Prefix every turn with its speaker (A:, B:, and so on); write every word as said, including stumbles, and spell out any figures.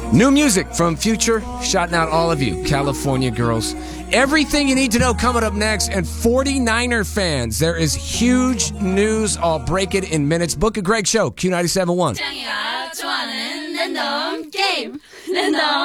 A: New music from Future, shouting out all of you, California girls. Everything you need to know coming up next. And forty-niner fans, there is huge news. I'll break it in minutes. Book a Greg Show, Q ninety-seven point one.
B: 짱이가 좋아하는 랜덤 게임 랜덤